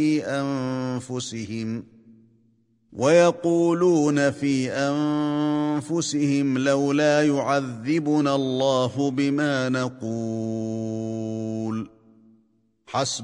أنفسهم ويقولون في أنفسهم لولا يعذبنا الله بما نقول حسبنا